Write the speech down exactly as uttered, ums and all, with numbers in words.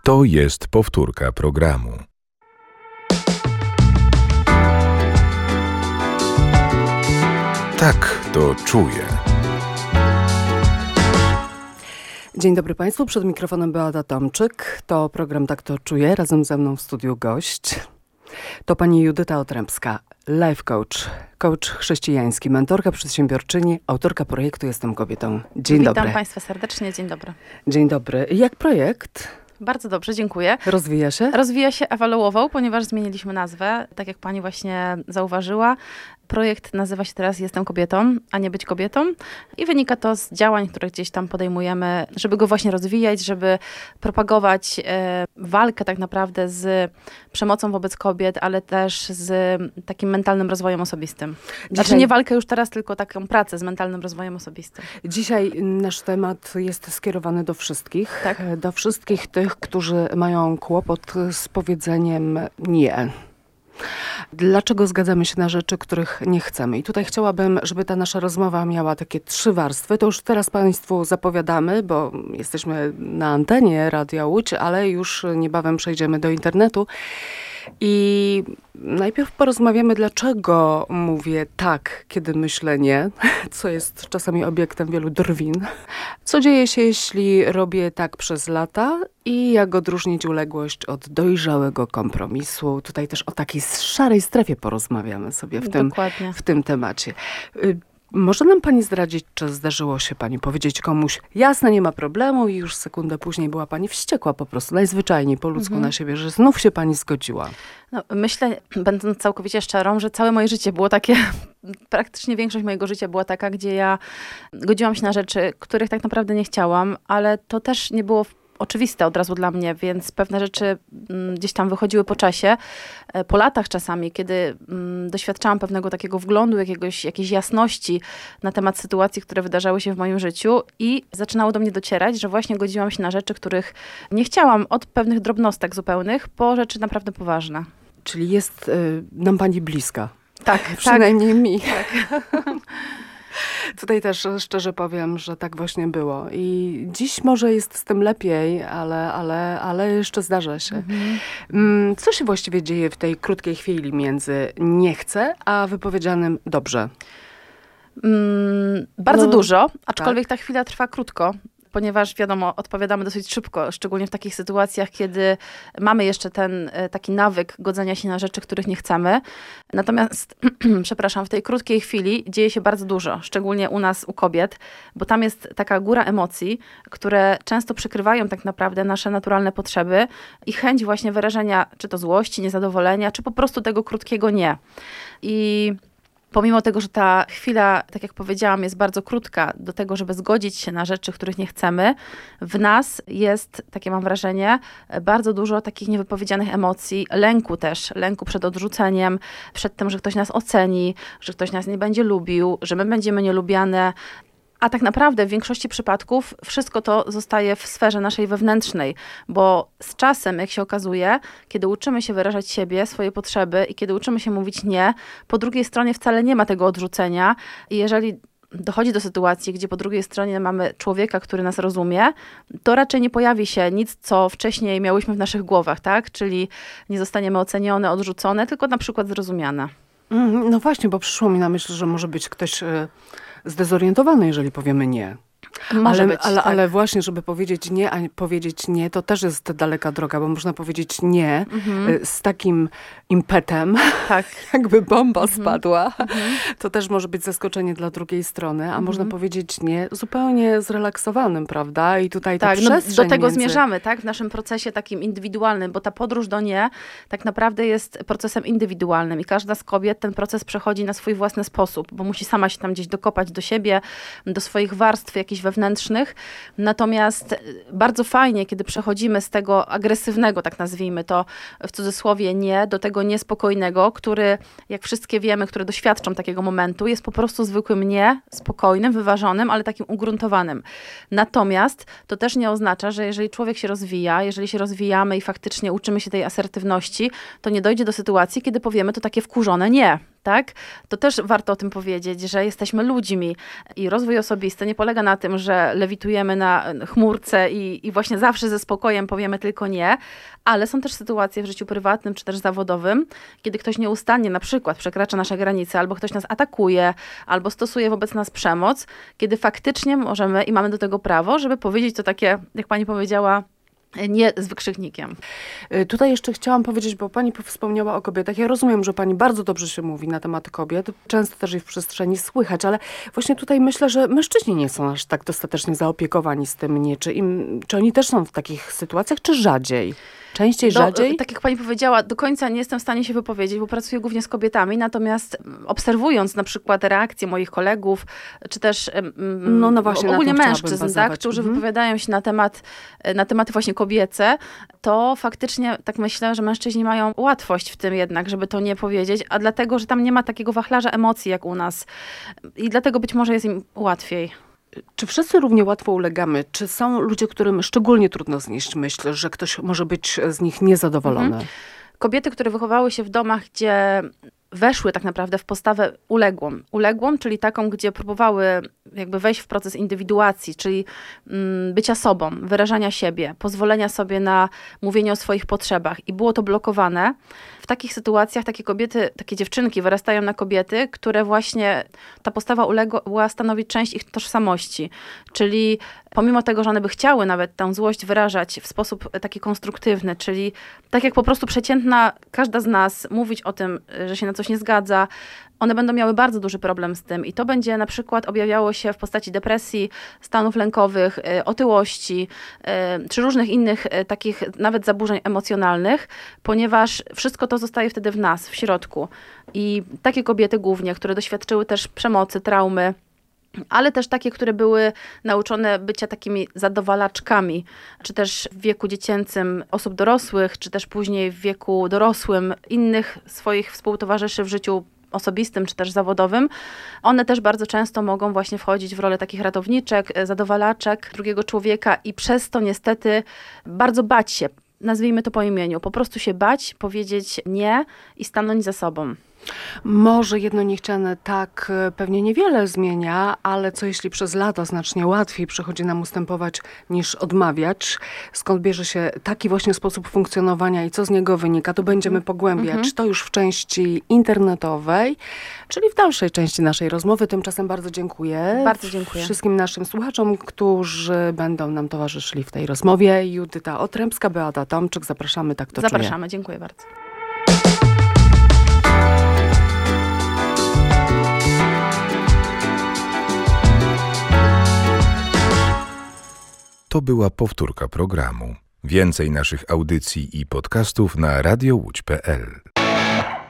To jest powtórka programu. Tak to czuję. Dzień dobry Państwu, przed mikrofonem Beata Tomczyk. To program Tak to czuję, razem ze mną w studiu gość. To pani Judyta Otrębska, life coach, coach chrześcijański, mentorka, przedsiębiorczyni, autorka projektu Jestem kobietą. Dzień Witam dobry. Witam Państwa serdecznie, dzień dobry. Dzień dobry. Jak projekt? Bardzo dobrze, dziękuję. Rozwija się? Rozwija się, ewaluował, ponieważ zmieniliśmy nazwę, tak jak pani właśnie zauważyła. Projekt nazywa się teraz Jestem kobietą, a nie być kobietą i wynika to z działań, które gdzieś tam podejmujemy, żeby go właśnie rozwijać, żeby propagować e, walkę tak naprawdę z przemocą wobec kobiet, ale też z takim mentalnym rozwojem osobistym. Znaczy Dzisiaj... nie walkę już teraz, tylko taką pracę z mentalnym rozwojem osobistym. Dzisiaj nasz temat jest skierowany do wszystkich, Tak. do wszystkich tych, którzy mają kłopot z powiedzeniem nie. Dlaczego zgadzamy się na rzeczy, których nie chcemy? I tutaj chciałabym, żeby ta nasza rozmowa miała takie trzy warstwy. To już teraz Państwu zapowiadamy, bo jesteśmy na antenie Radia Łódź, ale już niebawem przejdziemy do internetu. I najpierw porozmawiamy, dlaczego mówię tak, kiedy myślę nie, co jest czasami obiektem wielu drwin. Co dzieje się, jeśli robię tak przez lata i jak odróżnić uległość od dojrzałego kompromisu. Tutaj też o takiej szarej strefie porozmawiamy sobie w tym, w tym temacie. Może nam pani zdradzić, czy zdarzyło się pani powiedzieć komuś, jasne, nie ma problemu, i już sekundę później była pani wściekła po prostu, najzwyczajniej po ludzku mhm. na siebie, że znów się pani zgodziła? No, myślę, będąc całkowicie szczerą, że całe moje życie było takie, praktycznie większość mojego życia była taka, gdzie ja godziłam się na rzeczy, których tak naprawdę nie chciałam, ale to też nie było oczywiste od razu dla mnie, więc pewne rzeczy gdzieś tam wychodziły po czasie, po latach czasami, kiedy doświadczałam pewnego takiego wglądu, jakiegoś, jakiejś jasności na temat sytuacji, które wydarzały się w moim życiu i zaczynało do mnie docierać, że właśnie godziłam się na rzeczy, których nie chciałam, od pewnych drobnostek zupełnych po rzeczy naprawdę poważne. Czyli jest y, nam pani bliska. Tak, przynajmniej tak. mi. Tak. Tutaj też szczerze powiem, że tak właśnie było. I dziś może jest z tym lepiej, ale, ale, ale jeszcze zdarza się. Mhm. Co się właściwie dzieje w tej krótkiej chwili między nie chcę, a wypowiedzianym dobrze? Mm, bardzo no, dużo, aczkolwiek tak? ta chwila trwa krótko. Ponieważ wiadomo, odpowiadamy dosyć szybko, szczególnie w takich sytuacjach, kiedy mamy jeszcze ten taki nawyk godzenia się na rzeczy, których nie chcemy. Natomiast, przepraszam, w tej krótkiej chwili dzieje się bardzo dużo, szczególnie u nas, u kobiet, bo tam jest taka góra emocji, które często przykrywają tak naprawdę nasze naturalne potrzeby i chęć właśnie wyrażenia czy to złości, niezadowolenia, czy po prostu tego krótkiego nie. I pomimo tego, że ta chwila, tak jak powiedziałam, jest bardzo krótka do tego, żeby zgodzić się na rzeczy, których nie chcemy, w nas jest, takie mam wrażenie, bardzo dużo takich niewypowiedzianych emocji, lęku też, lęku przed odrzuceniem, przed tym, że ktoś nas oceni, że ktoś nas nie będzie lubił, że my będziemy nielubiane. A tak naprawdę w większości przypadków wszystko to zostaje w sferze naszej wewnętrznej, bo z czasem, jak się okazuje, kiedy uczymy się wyrażać siebie, swoje potrzeby i kiedy uczymy się mówić nie, po drugiej stronie wcale nie ma tego odrzucenia i jeżeli dochodzi do sytuacji, gdzie po drugiej stronie mamy człowieka, który nas rozumie, to raczej nie pojawi się nic, co wcześniej miałyśmy w naszych głowach, tak? Czyli nie zostaniemy ocenione, odrzucone, tylko na przykład zrozumiane. Mm, no właśnie, bo przyszło mi na myśl, że może być ktoś y, zdezorientowany, jeżeli powiemy nie. Może ale, być, ale, tak. ale właśnie, żeby powiedzieć nie, a powiedzieć nie, to też jest daleka droga, bo można powiedzieć nie mhm. z takim impetem, tak. jakby bomba mhm. spadła. Mhm. To też może być zaskoczenie dla drugiej strony, a mhm. można powiedzieć nie zupełnie zrelaksowanym, prawda? I tutaj ta tak, przestrzeń no, do tego między... zmierzamy, tak? W naszym procesie takim indywidualnym, bo ta podróż do nie tak naprawdę jest procesem indywidualnym i każda z kobiet ten proces przechodzi na swój własny sposób, bo musi sama się tam gdzieś dokopać do siebie, do swoich warstw jakichś wewnętrznych. Natomiast bardzo fajnie, kiedy przechodzimy z tego agresywnego, tak nazwijmy to w cudzysłowie nie, do tego niespokojnego, który, jak wszystkie wiemy, które doświadczą takiego momentu, jest po prostu zwykłym nie, spokojnym, wyważonym, ale takim ugruntowanym. Natomiast to też nie oznacza, że jeżeli człowiek się rozwija, jeżeli się rozwijamy i faktycznie uczymy się tej asertywności, to nie dojdzie do sytuacji, kiedy powiemy to takie wkurzone nie. tak? To też warto o tym powiedzieć, że jesteśmy ludźmi i rozwój osobisty nie polega na tym, że lewitujemy na chmurce i, i właśnie zawsze ze spokojem powiemy tylko nie, ale są też sytuacje w życiu prywatnym czy też zawodowym, kiedy ktoś nieustannie na przykład przekracza nasze granice, albo ktoś nas atakuje, albo stosuje wobec nas przemoc, kiedy faktycznie możemy i mamy do tego prawo, żeby powiedzieć to takie, jak pani powiedziała, nie z wykrzyknikiem. Tutaj jeszcze chciałam powiedzieć, bo pani wspomniała o kobietach. Ja rozumiem, że pani bardzo dobrze się mówi na temat kobiet. Często też ich w przestrzeni słychać, ale właśnie tutaj myślę, że mężczyźni nie są aż tak dostatecznie zaopiekowani z tym nie. Czy, im, czy oni też są w takich sytuacjach, czy rzadziej? Częściej, Do, rzadziej? Tak jak pani powiedziała, do końca nie jestem w stanie się wypowiedzieć, bo pracuję głównie z kobietami, natomiast obserwując na przykład reakcje moich kolegów, czy też mm, no, no właśnie, ogólnie na tym mężczyzn, tak, którzy mhm. wypowiadają się na temat, na tematy właśnie kobiece, to faktycznie tak myślę, że mężczyźni mają łatwość w tym jednak, żeby to nie powiedzieć, a dlatego, że tam nie ma takiego wachlarza emocji jak u nas i dlatego być może jest im łatwiej. Czy wszyscy równie łatwo ulegamy? Czy są ludzie, którym szczególnie trudno znieść myśl, że ktoś może być z nich niezadowolony? Mhm. Kobiety, które wychowały się w domach, gdzie weszły tak naprawdę w postawę uległą. Uległą, czyli taką, gdzie próbowały jakby wejść w proces indywiduacji, czyli mm, bycia sobą, wyrażania siebie, pozwolenia sobie na mówienie o swoich potrzebach i było to blokowane. W takich sytuacjach takie kobiety, takie dziewczynki wyrastają na kobiety, które właśnie ta postawa uległa stanowić część ich tożsamości. Czyli pomimo tego, że one by chciały nawet tę złość wyrażać w sposób taki konstruktywny, czyli tak jak po prostu przeciętna każda z nas mówić o tym, że się na coś nie zgadza, one będą miały bardzo duży problem z tym i to będzie na przykład objawiało się w postaci depresji, stanów lękowych, otyłości, czy różnych innych takich nawet zaburzeń emocjonalnych, ponieważ wszystko to zostaje wtedy w nas, w środku. I takie kobiety głównie, które doświadczyły też przemocy, traumy, ale też takie, które były nauczone bycia takimi zadowalaczkami, czy też w wieku dziecięcym osób dorosłych, czy też później w wieku dorosłym innych swoich współtowarzyszy w życiu osobistym, czy też zawodowym, one też bardzo często mogą właśnie wchodzić w rolę takich ratowniczek, zadowalaczek drugiego człowieka i przez to niestety bardzo bać się, nazwijmy to po imieniu, po prostu się bać, powiedzieć nie i stanąć za sobą. Może jedno niechciane tak pewnie niewiele zmienia, ale co jeśli przez lata znacznie łatwiej przychodzi nam ustępować niż odmawiać? Skąd bierze się taki właśnie sposób funkcjonowania i co z niego wynika? To będziemy pogłębiać. Mm-hmm. To już w części internetowej, czyli w dalszej części naszej rozmowy. Tymczasem bardzo dziękuję. Bardzo dziękuję. Wszystkim naszym słuchaczom, którzy będą nam towarzyszyli w tej rozmowie. Judyta Otrębska, Beata Tomczyk. Zapraszamy, tak to Zapraszamy, czuję. dziękuję bardzo. To była powtórka programu. Więcej naszych audycji i podcastów na radio łódź kropka pe el.